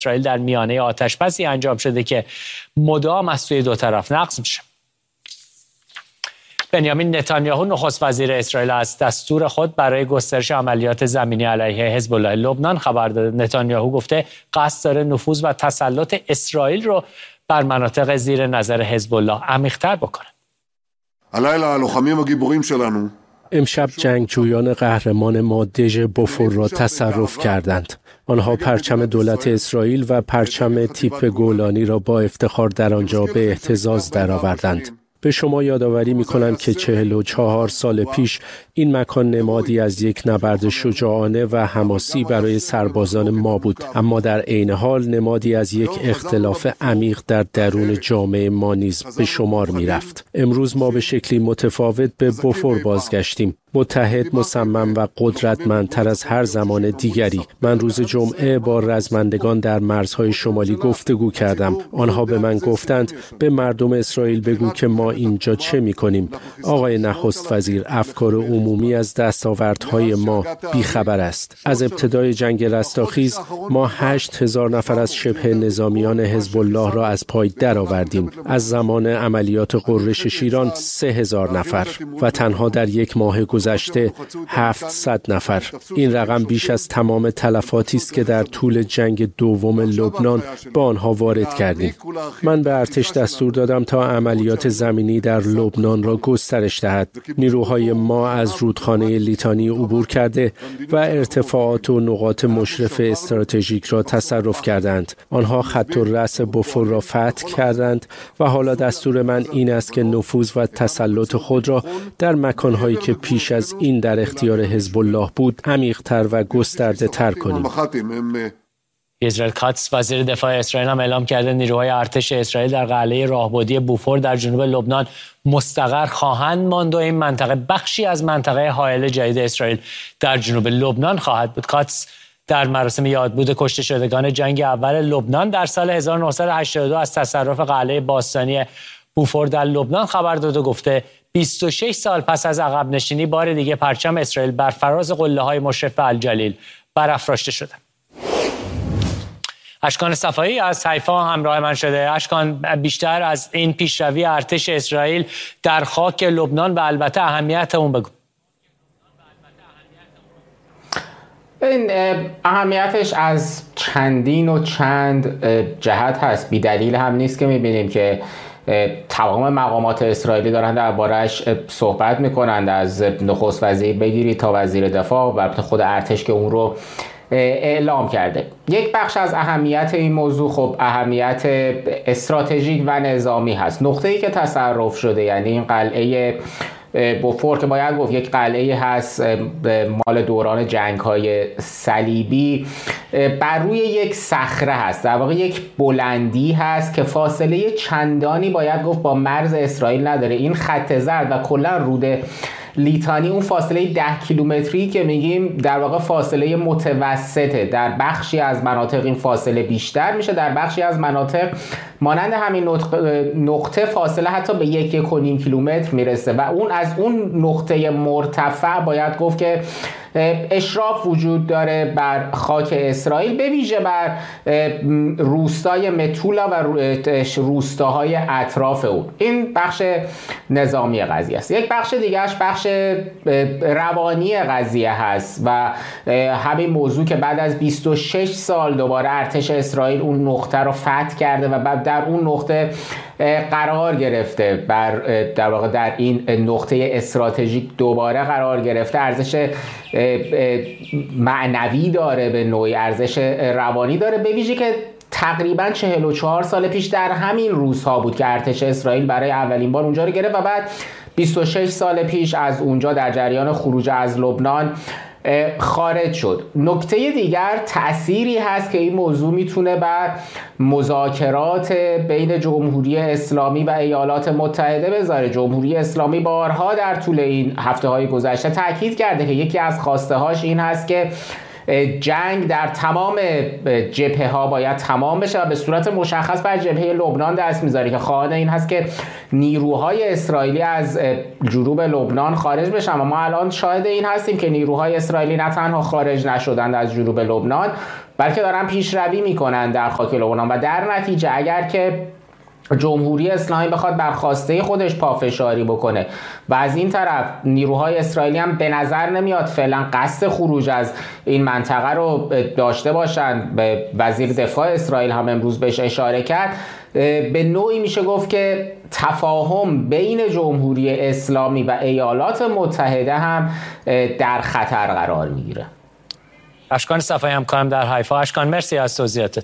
اسرائیل در میانه آتش‌بسی انجام شده که مدام از سوی دو طرف نقض میشه. بنیامین نتانیاهو نخست وزیر اسرائیل از دستور خود برای گسترش عملیات زمینی علیه حزب الله لبنان خبر داده. نتانیاهو گفته قصد داره نفوذ و تسلط اسرائیل رو بر مناطق زیر نظر حزب الله عمیق‌تر بکنه. امشب جنگجویان قهرمان ما دژ بوفور را تصرف کردند. آنها پرچم دولت اسرائیل و پرچم تیپ گولانی را با افتخار در آنجا به اهتزاز درآوردند. به شما یادآوری می‌کنم که 44 سال پیش این مکان نمادی از یک نبرد شجاعانه و حماسی برای سربازان ما بود، اما در عین حال نمادی از یک اختلاف عمیق در درون جامعه ما نیز به شمار می‌رفت. امروز ما به شکلی متفاوت به بوفور بازگشتیم، متحد، مصمم و قدرتمندتر از هر زمان دیگری. من روز جمعه با رزمندگان در مرزهای شمالی گفتگو کردم. آنها به من گفتند به مردم اسرائیل بگو که ما اینجا چه می‌کنیم. آقای نخست وزیر، افکار عمومی از دستاوردهای ما بیخبر است. از ابتدای جنگ رستاخیز ما 8000 نفر از شبه نظامیان حزب الله را از پای درآوردیم. از زمان عملیات غرش شیران 3000 نفر و تنها در یک ماه گذشته 700 نفر. این رقم بیش از تمام تلفاتی است که در طول جنگ دوم لبنان با آنها وارد کردیم. من به ارتش دستور دادم تا عملیات زمینی در لبنان را گسترش دهد. نیروهای ما از رودخانه لیتانی عبور کرده و ارتفاعات و نقاط مشرف استراتژیک را تصرف کردند. آنها خط الرأس بوفور را فتح کردند و حالا دستور من این است که نفوذ و تسلط خود را در مکانهایی که پیش از این در اختیار حزب الله بود عمیق‌تر و گسترده‌تر کنیم. اسرائیل کاتس وزیر دفاع اسرائیل هم اعلام کرده نیروهای ارتش اسرائیل در قلعه راهبردی بوفور در جنوب لبنان مستقر خواهند ماند و این منطقه بخشی از منطقه حائل جدید اسرائیل در جنوب لبنان خواهد بود. کاتس در مراسم یادبود کشته شدگان جنگ اول لبنان در سال 1982 از تصرف قلعه باستانی بوفور در لبنان خبر داد و گفته 26 سال پس از عقب نشینی بار دیگه پرچم اسرائیل بر فراز قله‌های مشرف به الجلیل برافراشته شده. اشکان صفایی از حیفا همراه من شده. اشکان، بیشتر از این پیشروی ارتش اسرائیل در خاک لبنان و البته اهمیت اون بگو. این اهمیتش از چندین و چند جهت هست. بی دلیل هم نیست که می‌بینیم که تمام مقامات اسرائیلی دارن درباره‌اش صحبت میکنند، از نخست وزیر بگیری تا وزیر دفاع و خود ارتش که اون رو اعلام کرده. یک بخش از اهمیت این موضوع خب اهمیت استراتژیک و نظامی هست. نقطه‌ای که تصرف شده، یعنی این قلعه بوفور که باید گفت یک قلعه هست مال دوران جنگ‌های صلیبی، بر روی یک صخره هست، در واقع یک بلندی هست که فاصله چندانی باید گفت با مرز اسرائیل نداره. این خط زرد و کلا رود لیتانی اون فاصله 10 کیلومتری که میگیم در واقع فاصله متوسطه. در بخشی از مناطق این فاصله بیشتر میشه، در بخشی از مناطق مانند همین نقطه فاصله حتی به 1-1.5 کیلومتر میرسه و اون از اون نقطه مرتفع باید گفت که اشراف وجود داره بر خاک اسرائیل، به ویژه بر روستای متولا و روستاهای اطراف اون. این بخش نظامی قضیه است. یک بخش دیگهش بخش روانی قضیه هست و همین موضوع که بعد از 26 سال دوباره ارتش اسرائیل اون نقطه رو فتح کرده و بعد در اون نقطه قرار گرفته، در واقع در این نقطه استراتژیک دوباره قرار گرفته. ارزش معنوی داره، به نوعی ارزش روانی داره، به ویژه که تقریبا 44 سال پیش در همین روزها بود که ارتش اسرائیل برای اولین بار اونجا رو گرفت و بعد 26 سال پیش از اونجا در جریان خروج از لبنان خارج شد. نکته دیگر تأثیری هست که این موضوع میتونه بر مذاکرات بین جمهوری اسلامی و ایالات متحده بذاره. جمهوری اسلامی بارها در طول این هفته‌های گذشته تاکید کرده که یکی از خواسته‌هاش این هست که جنگ در تمام جبهه ها باید تمام بشه و به صورت مشخص بر جبهه لبنان دست میذاره که خواهان این هست که نیروهای اسرائیلی از جنوب لبنان خارج بشن. و ما الان شاهد این هستیم که نیروهای اسرائیلی نه تنها خارج نشدند از جنوب لبنان، بلکه دارن پیشروی میکنن در خاک لبنان و در نتیجه اگر که جمهوری اسلامی بخواد بر خواسته خودش پافشاری بکنه و از این طرف نیروهای اسرائیلی هم به نظر نمیاد فعلا قصد خروج از این منطقه رو داشته باشن، به وزیر دفاع اسرائیل هم امروز بهش اشاره کرد، به نوعی میشه گفت که تفاهم بین جمهوری اسلامی و ایالات متحده هم در خطر قرار میگیره. اشکان صفایی همکارم در حیفا. اشکان مرسی از توضیحاتت.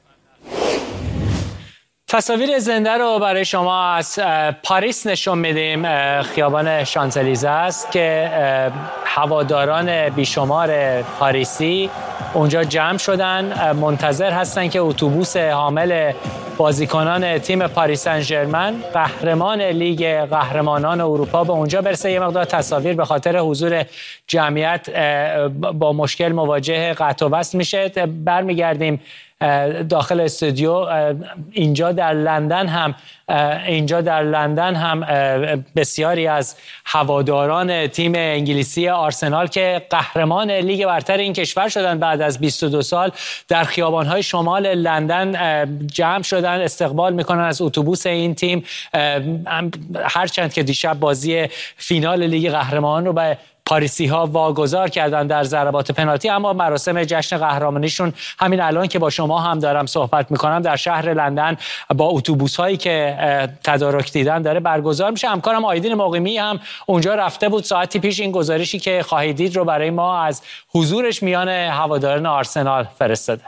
تصاویر زنده رو برای شما از پاریس نشون میدیم. خیابان شانزلیزه است که هواداران بیشمار پاریسی اونجا جمع شدن، منتظر هستن که اتوبوس حامل بازیکنان تیم پاریس سن ژرمن، قهرمان لیگ قهرمانان اروپا، به اونجا برسه. یه مقدار تصاویر به خاطر حضور جمعیت با مشکل مواجه قطع و وصل میشه. برمیگردیم داخل استودیو. اینجا در لندن هم بسیاری از هواداران تیم انگلیسی آرسنال که قهرمان لیگ برتر این کشور شدن بعد از 22 سال در خیابان‌های شمال لندن جمع شدن، استقبال میکنن از اتوبوس این تیم، هرچند که دیشب بازی فینال لیگ قهرمانان رو به پاریسی ها واگذار کردن در ضربات پنالتی، اما مراسم جشن قهرمانیشون همین الان که با شما هم دارم صحبت میکنم در شهر لندن با اتوبوس هایی که تدارک دیدن داره برگزار میشه. همکارم آیدین مقیمی هم اونجا رفته بود ساعتی پیش. این گزارشی که خواهید دید رو برای ما از حضورش میان هواداران آرسنال فرستاده.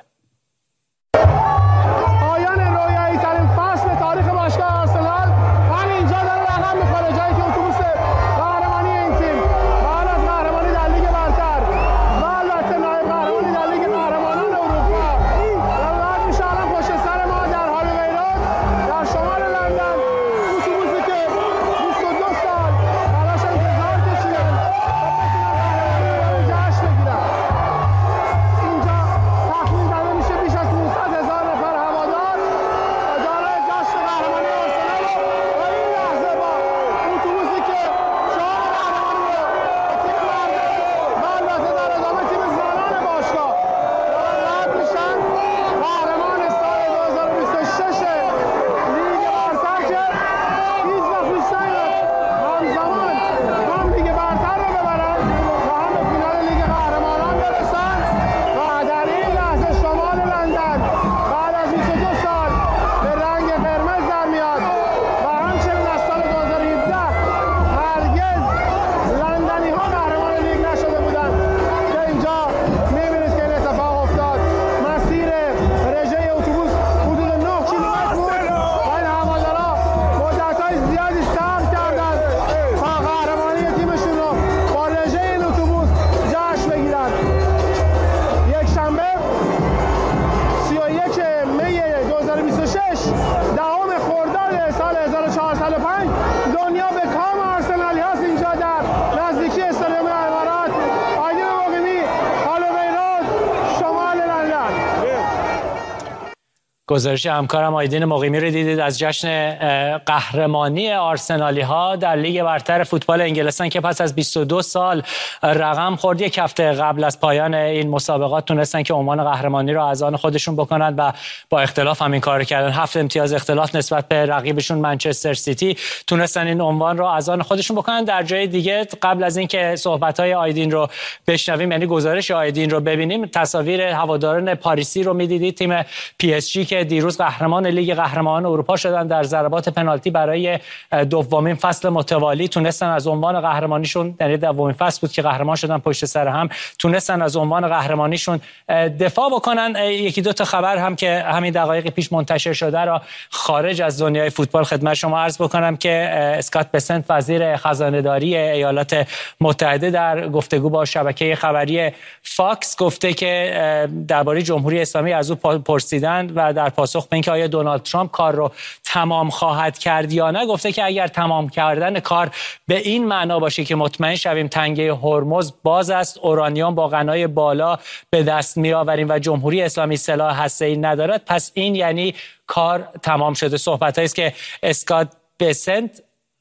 گزارش همکارم آیدین مقیمی رو دیدید از جشن قهرمانی آرسنالی ها در لیگ برتر فوتبال انگلستان که پس از 22 سال رقم خورد. یک هفته قبل از پایان این مسابقات تونستن که عنوان قهرمانی رو از آن خودشون بکنن و با اختلاف هم این کار کردن. 7 امتیاز اختلاف نسبت به رقیبشون منچستر سیتی، تونستن این عنوان رو از آن خودشون بکنن. در جای دیگه قبل از اینکه صحبت‌های آیدین رو بشنویم، یعنی گزارش آیدین رو ببینیم، تصاویر هواداران پاریسی رو می‌دیدید. تیم پی اس جی که دیروز قهرمان لیگ قهرمانان اروپا شدن در ضربات پنالتی برای دومین فصل متوالی تونستن از عنوان قهرمانیشون، یعنی دومین فصل بود که قهرمان شدن پشت سر هم، تونستن از عنوان قهرمانیشون دفاع بکنن. یکی دو تا خبر هم که همین دقایق پیش منتشر شده را خارج از دنیای فوتبال خدمت شما عرض بکنم که اسکات بسنت وزیر خزانه‌داری ایالات متحده در گفتگو با شبکه خبری فاکس گفته که درباره جمهوری اسلامی از او پرسیدند و در پاسخ به اینکه آیا دونالد ترامپ کار رو تمام خواهد کرد یا نه، گفته که اگر تمام کردن کار به این معنا باشه که مطمئن شویم تنگه هرمز باز است، اورانیوم با غنای بالا به دست می‌آوریم و جمهوری اسلامی سلاح هسته‌ای ندارد، پس این یعنی کار تمام شده. صحبتایی است که اسکات بسنت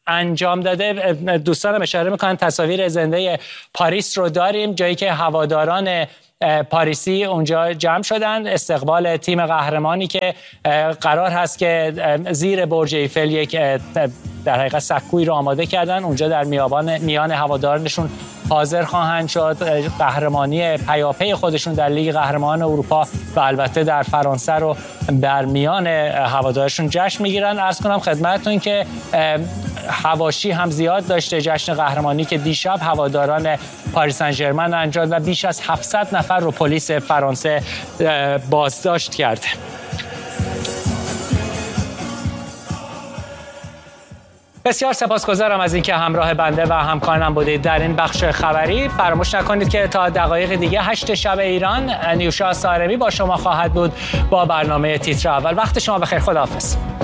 انجام داده. دوستانم اشاره میکنن تصاویر زنده پاریس رو داریم، جایی که هواداران پاریسی اونجا جمع شدن استقبال تیم قهرمانی که قرار هست که زیر برج ایفل یک در حقیقت سکوی رو آماده کردن. اونجا در میان هوادارانشون حاضر خواهند شد، قهرمانی پیاپی خودشون در لیگ قهرمانان اروپا و البته در فرانسه رو در میان هوادارشون جشن میگیرن. عرض کنم خدمتتون که حواشی هم زیاد داشته جشن قهرمانی که دیشب هواداران پاریس سن ژرمن انجام و بیش از 700 نفر رو پلیس فرانسه بازداشت کرده. بسیار سپاسگزارم از اینکه همراه بنده و همکارانم بودید در این بخش خبری. فراموش نکنید که تا دقایق دیگه 8 شب ایران نیوشا سارمی با شما خواهد بود با برنامه تیتر اول. وقت شما بخیر. خداحافظ.